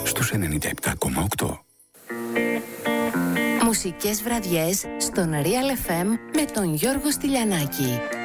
στους 97,8. Μουσικές βραδιές στον Real FM με τον Γιώργο Στυλιανάκη.